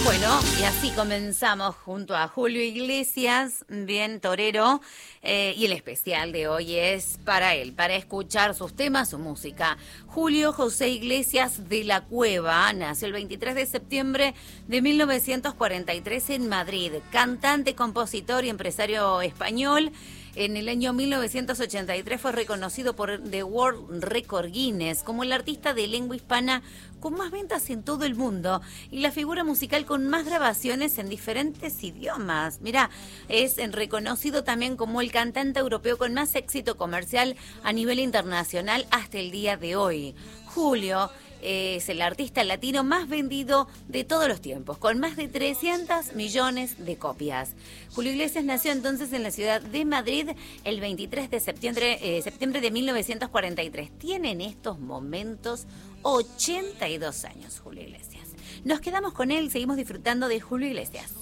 Bueno, y así comenzamos junto a Julio Iglesias, bien torero, y el especial de hoy es para él, para escuchar sus temas, su música. Julio José Iglesias de la Cueva nació el 23 de septiembre de 1943 en Madrid, cantante, compositor y empresario español. En el año 1983 fue reconocido por The World Record Guinness como el artista de lengua hispana con más ventas en todo el mundo y la figura musical con más grabaciones en diferentes idiomas. Mirá, es reconocido también como el cantante europeo con más éxito comercial a nivel internacional hasta el día de hoy. Julio es el artista latino más vendido de todos los tiempos, con más de 300 millones de copias. Julio Iglesias nació entonces en la ciudad de Madrid el 23 de septiembre de 1943. Tiene en estos momentos 82 años Julio Iglesias. Nos quedamos con él, seguimos disfrutando de Julio Iglesias.